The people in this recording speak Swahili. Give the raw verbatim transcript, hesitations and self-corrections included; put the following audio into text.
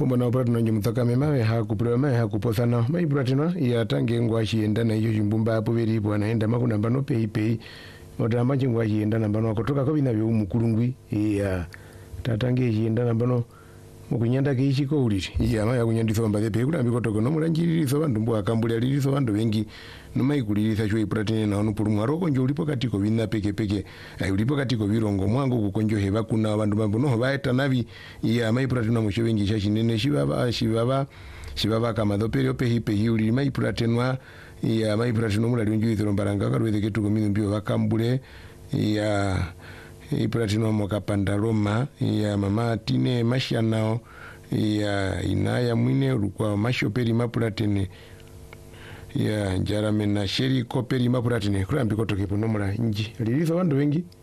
mwana operatu nanyo mutaka memawe hakupura mawe hakuposana mai pratino ya tange ngwashi enda na iyo jimbumba hapo beri bwana enda makuna mbano pei pei odamba ngwashi enda nambano akotoka ko bina byo umukulungwi ya tatange yenda nambano mukunyanda kichiko uliri ya maya kunyandisa mbade pe kulambi kotoko no mulanjirizo bandu mbo akambuli alirizo bandu wengi no mai kuliriza chwe pratine na onu pulumwa roko nje ulipo katiko bina peke peke ai ulipo katiko birongo mwangu kukonjo heba kuna bandu mambo no baeta nabi ya mai pratine musho wengi shashinene shibaba shibaba shibaba kama dopere ope hipe hiuli mai pratinwa ya mai pratine mulali njuyiziro mbaranga kalweze ketuko mbio bakambule ya ipratino moka pandaloma ya mama tine mashanao ya inaya mwine ulukwa mashoperi mapulatine ya njaramena sheri koperi mapulatine kulambi kotoke ponomula nji lilizo bandu wengi